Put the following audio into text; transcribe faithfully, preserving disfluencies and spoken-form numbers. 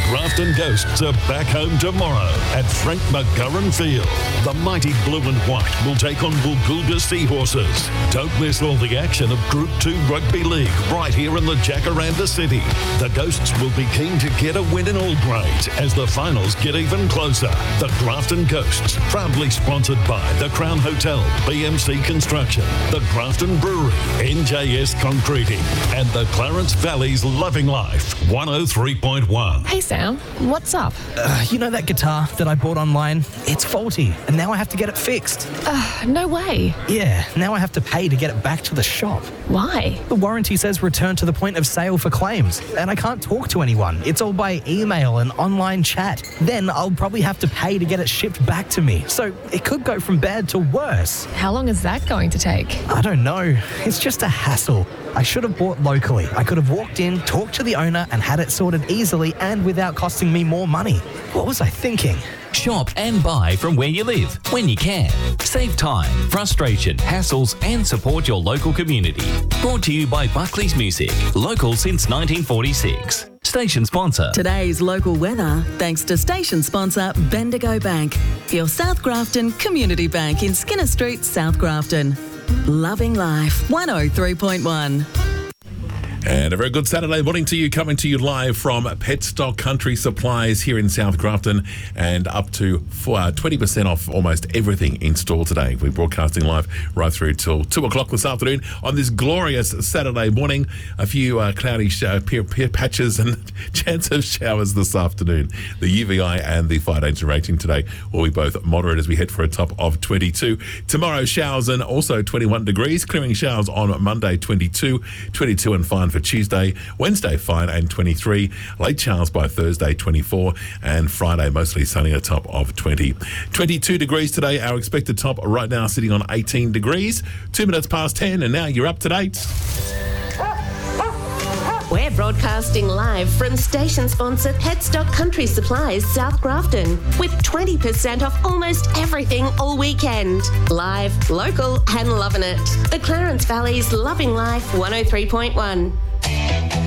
Grafton Ghosts are back home tomorrow at Frank McGurran Field. The mighty blue and white will take on Woolgoolga Seahorses. Don't miss all the action of Group two Rugby League right here in the Jacaranda City. The Ghosts will be keen to get a win in all grades as the finals get even closer. The Grafton Ghosts, proudly sponsored by the Crown Hotel, B M C Construction, the Grafton Brewery, N J S Concreting, and the Clarence Valley's Loving Life, one oh three point one. Hey Sam, what's up? Uh, you know that guitar that I bought online? It's faulty, and now I have to get it fixed. Uh, no way. Yeah, now I have to pay to get it back to the shop. Why? The warranty says return to the point of sale for claims, and I can't talk to anyone. It's all by email and online chat. Then I'll probably have to pay to get it shipped back to me, so it could go from bad to worse. How long is that going to take? I don't know. It's just a hassle. I should have bought locally. I could have walked in, talked to the owner, and had it sorted easily and without costing me more money. What was I thinking? Shop and buy from where you live, when you can. Save time, frustration, hassles, and support your local community. Brought to you by Buckley's Music, local since nineteen forty-six. Station sponsor. Today's local weather, thanks to station sponsor Bendigo Bank, your South Grafton Community Bank in Skinner Street, South Grafton. Loving Life, one oh three point one. And a very good Saturday morning to you, coming to you live from Petstock Country Supplies here in South Grafton, and up to uh, twenty percent off almost everything in store today. We're broadcasting live right through till two o'clock this afternoon on this glorious Saturday morning. A few uh, cloudy sh- peer, peer patches and chance of showers this afternoon. The U V I and the fire danger rating today will be both moderate as we head for a top of twenty-two. Tomorrow, showers and also twenty-one degrees. Clearing showers on Monday, twenty-two. twenty-two and fine for Tuesday. Wednesday, fine and twenty-three. Late showers by Thursday, twenty-four. And Friday, mostly sunny, a top of twenty. twenty-two degrees today. Our expected top right now sitting on eighteen degrees. Two minutes past ten, and now you're up to date. We're broadcasting live from station sponsor Petstock Country Supplies, South Grafton, with twenty percent off almost everything all weekend. Live, local and loving it. The Clarence Valley's Loving Life, one oh three point one.